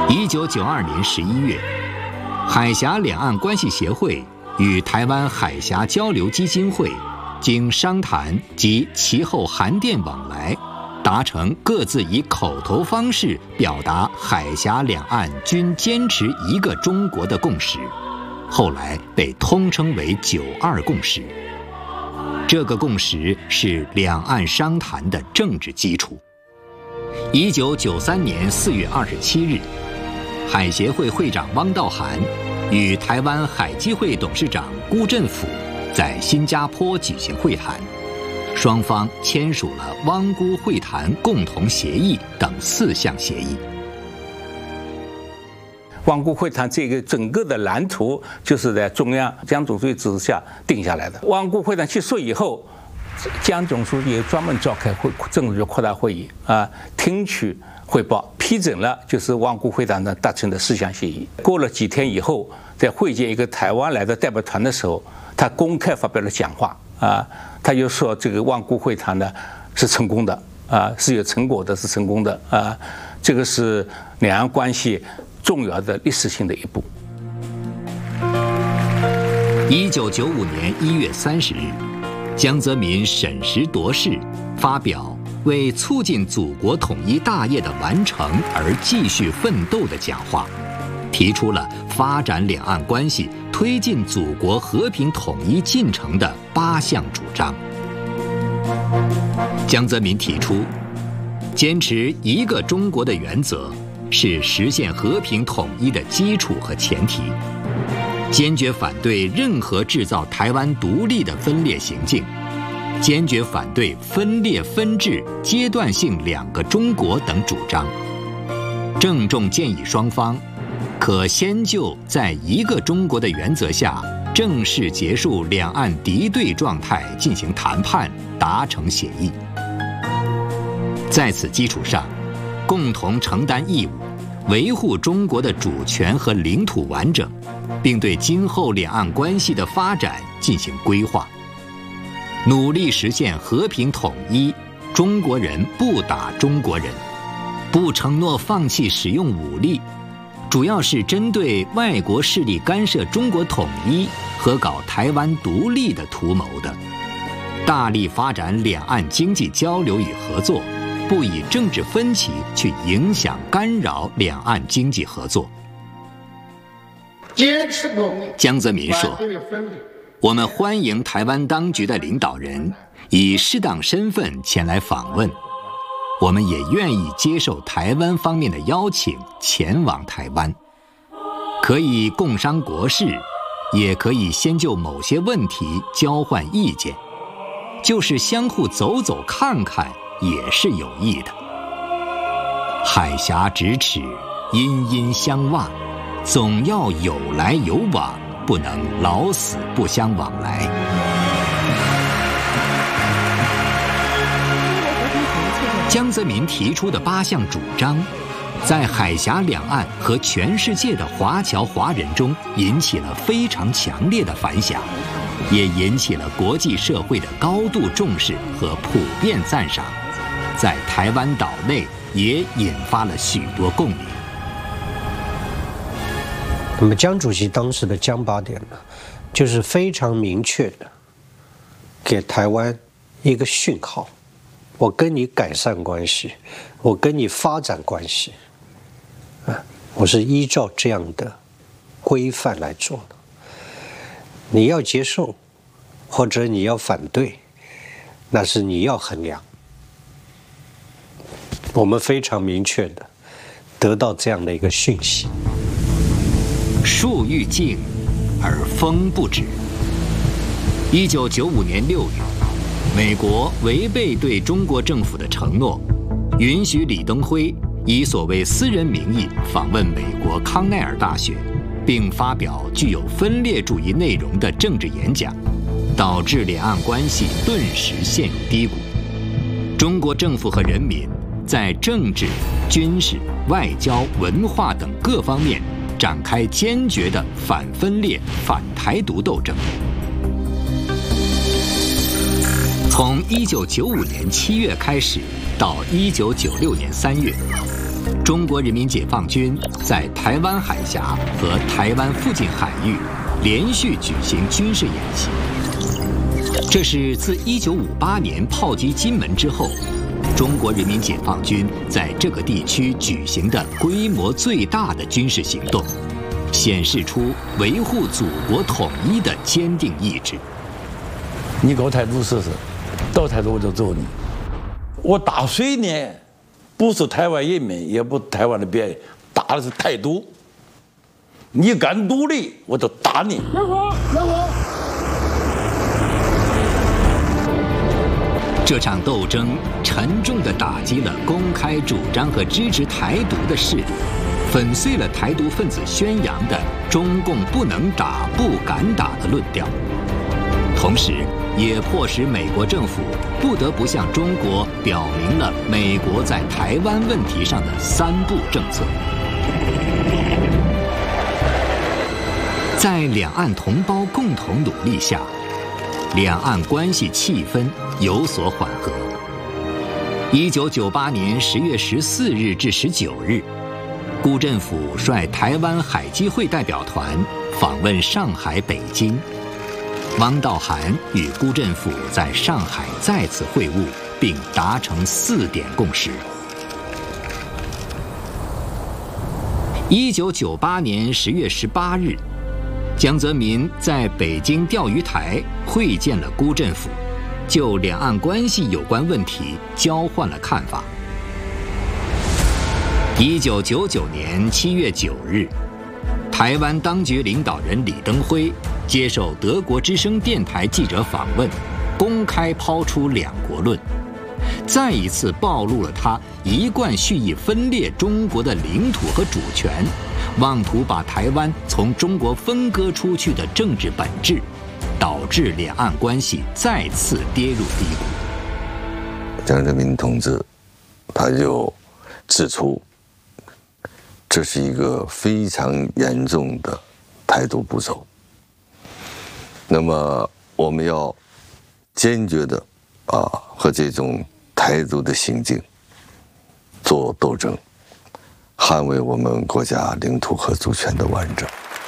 1992年11月，海峡两岸关系协会与台湾海峡交流基金会经商谈及其后函电往来，达成各自以口头方式表达海峡两岸均坚持一个中国的共识，后来被通称为92共识。这个共识是两岸商谈的政治基础。1993年4月27日，海协会会长汪道涵与台湾海基会董事长辜振甫在新加坡举行会谈，双方签署了汪辜会谈共同协议等4项协议。 汪辜会谈这个整个的蓝图就是在中央江总书记指示下定下来的。汪辜会谈结束以后，江总书记也专门召开政治局扩大会议听取汇报，批准了就是汪辜会谈的达成的4项协议。过了几天以后，在会见一个台湾来的代表团的时候，他公开发表了讲话他就说这个汪辜会谈呢是成功的是有成果的，是成功的这个是两岸关系重要的历史性的一步。 1995年1月30日，江泽民审时度势，发表为促进祖国统一大业的完成而继续奋斗的讲话，提出了发展两岸关系、推进祖国和平统一进程的8项主张。江泽民提出，坚持一个中国的原则是实现和平统一的基础和前提，坚决反对任何制造台湾独立的分裂行径，坚决反对分裂分治、阶段性2个中国等主张，郑重建议双方可先就在一个中国的原则下正式结束两岸敌对状态进行谈判，达成协议。在此基础上，共同承担义务，维护中国的主权和领土完整，并对今后两岸关系的发展进行规划，努力实现和平统一，中国人不打中国人，不承诺放弃使用武力，主要是针对外国势力干涉中国统一和搞台湾独立的图谋的，大力发展两岸经济交流与合作，不以政治分歧去影响干扰两岸经济合作。江泽民说，我们欢迎台湾当局的领导人以适当身份前来访问，我们也愿意接受台湾方面的邀请前往台湾，可以共商国事，也可以先就某些问题交换意见，就是相互走走看看也是有益的。海峡咫尺，殷殷相望，总要有来有往，不能老死不相往来。江泽民提出的8项主张，在海峡两岸和全世界的华侨华人中引起了非常强烈的反响，也引起了国际社会的高度重视和普遍赞赏，在台湾岛内也引发了许多共鸣。 那么江主席当时的江8点呢，就是非常明确的给台湾一个讯号，我跟你改善关系，我跟你发展关系，我是依照这样的规范来做的。你要接受，或者你要反对，那是你要衡量。我们非常明确的得到这样的一个讯息。 树欲静而风不止。1995年6月，美国违背对中国政府的承诺，允许李登辉以所谓私人名义访问美国康奈尔大学，并发表具有分裂主义内容的政治演讲，导致两岸关系顿时陷入低谷。中国政府和人民在政治、军事、外交、文化等各方面展开坚决的反分裂、反台独斗争。从1995年7月开始到1996年3月， 中国人民解放军在台湾海峡和台湾附近海域连续举行军事演习。这是自1958年炮击金门之后，中国人民解放军在这个地区举行的规模最大的军事行动，显示出维护祖国统一的坚定意志。 你搞台独试试，到台独我就揍你。我打谁呢？不是台湾人民，也不是台湾的别人，打的是台独。你敢独立，我就打你。 让我。 这场斗争沉重地打击了公开主张和支持台独的势力，粉碎了台独分子宣扬的中共不能打、不敢打的论调，同时也迫使美国政府不得不向中国表明了美国在台湾问题上的3不政策。在两岸同胞共同努力下，两岸关系气氛有所缓和。1998年10月14日至19日，辜振甫率台湾海基会代表团访问上海、北京。汪道涵与辜振甫在上海再次会晤，并达成4点共识。1998年10月18日，江泽民在北京钓鱼台会见了辜振甫，就两岸关系有关问题交换了看法。1999年7月9日，台湾当局领导人李登辉接受德国之声电台记者访问，公开抛出两国论，再一次暴露了他一贯蓄意分裂中国的领土和主权，妄图把台湾从中国分割出去的政治本质，导致两岸关系再次跌入低谷。 江泽民同志他就指出，这是一个非常严重的台独步骤。那么我们要坚决的和这种台独的行径做斗争，捍卫我们国家领土和主权的完整。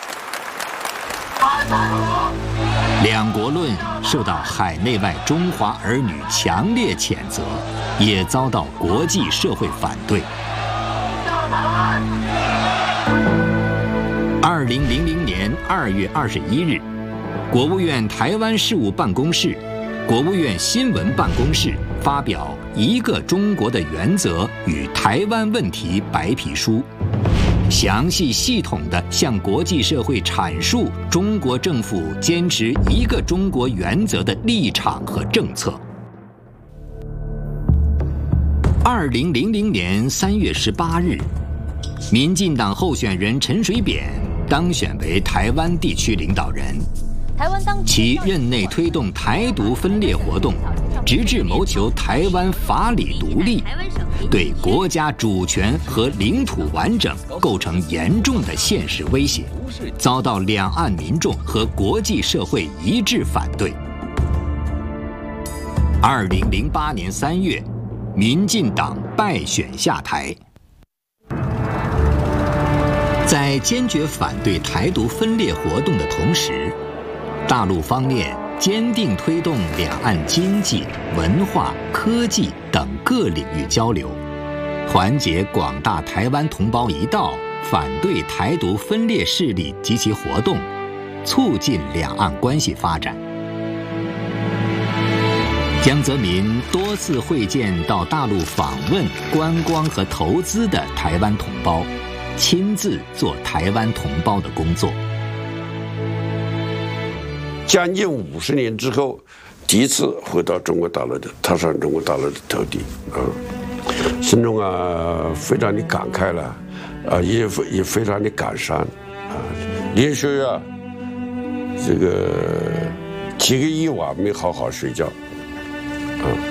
两国论受到海内外中华儿女强烈谴责，也遭到国际社会反对。2000年2月21日，国务院台湾事务办公室、国务院新闻办公室发表《一个中国的原则与台湾问题白皮书》，详细系统地向国际社会阐述中国政府坚持一个中国原则的立场和政策。2000年3月18日，民进党候选人陈水扁当选为台湾地区领导人。其任内推动台独分裂活动，直至谋求台湾法理独立，对国家主权和领土完整构成严重的现实威胁，遭到两岸民众和国际社会一致反对。2008年3月，民进党败选下台。在坚决反对台独分裂活动的同时，大陆方面坚定推动两岸经济、文化、科技等各领域交流，团结广大台湾同胞一道，反对台独分裂势力及其活动，促进两岸关系发展。江泽民多次会见到大陆访问、观光和投资的台湾同胞，亲自做台湾同胞的工作。 将近50年之后，第一次回到中国大陆的，踏上中国大陆的土地，心中非常的感慨了，也非常的感伤，连续这个几个夜晚没好好睡觉，